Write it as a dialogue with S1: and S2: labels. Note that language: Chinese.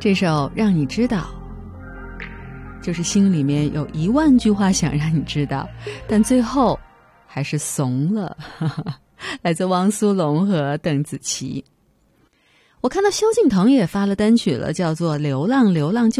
S1: 这首让你知道，就是心里面有10000句话想让你知道，但最后还是怂了。来自汪苏泷和邓紫棋。我看到萧敬腾也发了单曲了，叫做《流浪流浪就